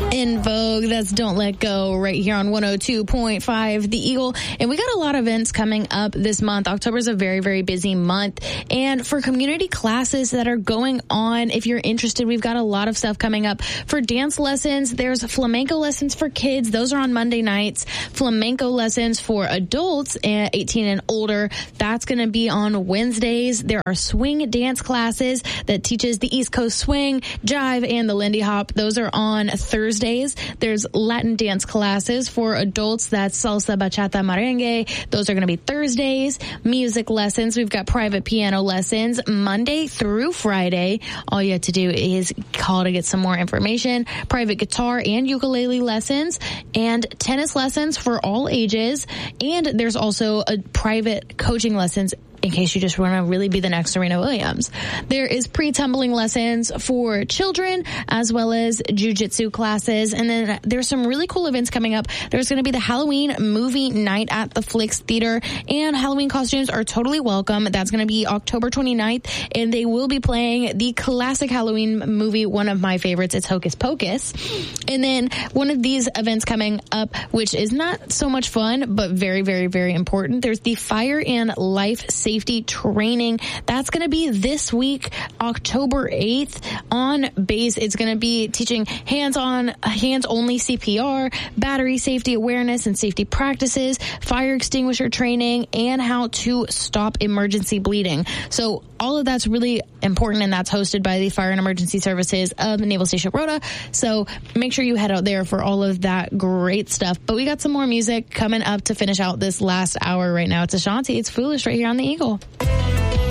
In Vogue, that's Don't Let Go, right here on 102.5 The Eagle. And we got a lot of events coming up this month. October is a very, very busy month. And for community classes that are going on, if you're interested, we've got a lot of stuff coming up. For dance lessons, there's flamenco lessons for kids. Those are on Monday nights. Flamenco lessons for adults 18 and older, that's going to be on Wednesdays. There are swing dance classes that teaches the East Coast swing, jive, and the Lindy Hop. Those are on Thursdays. There's Latin dance classes for adults. That's salsa, bachata, merengue. Those are going to be Thursdays. Music lessons. We've got private piano lessons Monday through Friday. All you have to do is call to get some more information. Private guitar and ukulele lessons and tennis lessons for all ages. And there's also a private coaching lessons in case you just want to really be the next Serena Williams. There is pre-tumbling lessons for children as well as jiu-jitsu classes. And then there's some really cool events coming up. There's going to be the Halloween movie night at the Flicks Theater, and Halloween costumes are totally welcome. That's going to be October 29th, and they will be playing the classic Halloween movie, one of my favorites. It's Hocus Pocus. And then one of these events coming up, which is not so much fun, but very, very, very important. There's the Fire and Life Safety training. That's going to be this week, October 8th on base. It's going to be teaching hands-only CPR, battery safety awareness and safety practices, fire extinguisher training, and how to stop emergency bleeding. So all of that's really important, and that's hosted by the Fire and Emergency Services of the Naval Station Rota. So make sure you head out there for all of that great stuff. But we got some more music coming up to finish out this last hour right now. It's Ashanti. It's Foolish right here on The Eagle.